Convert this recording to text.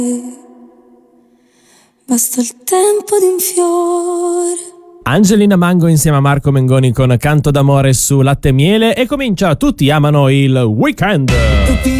Basta il tempo di un fiore. Angelina Mango insieme a Marco Mengoni con Canto d'amore su Latte e Miele, e comincia Tutti amano il weekend. Tutti